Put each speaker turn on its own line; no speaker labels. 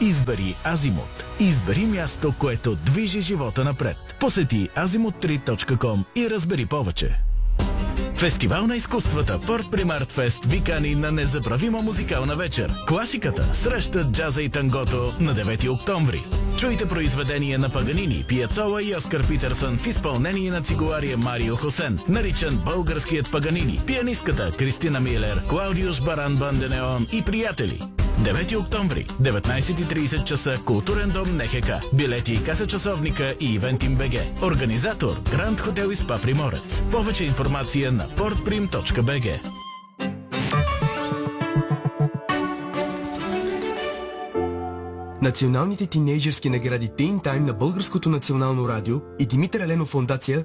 Избери Азимут. Избери място, което движи живота напред. Посети azimut3.com и разбери повече. Фестивал на изкуствата Порт Примарт Фест ви кани на незабравима музикална вечер. Класиката среща джаза и тангото на 9 октомври. Чуйте произведения на Паганини, Пиацола и Оскар Питърсън в изпълнение на цигулария Марио Хосен, наричан българският Паганини, пианистката Кристина Милер, Клаудиус Баран Банденеон и приятели. 9 октомври, 19:30 часа, Културен дом НХК. Билети, каса часовника и Ивентим БГ. Организатор Гранд Хотел и Спа Приморец. Повече информация на portprim.bg.
Националните тинейджърски награди Teen Time на Българското национално радио и Димитър Еленов фондация